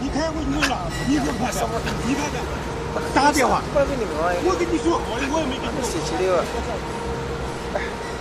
你开过去了，你给我看看，你看看，打个电话。 我跟你说， 我跟你说好的，我也没跟你说。 776。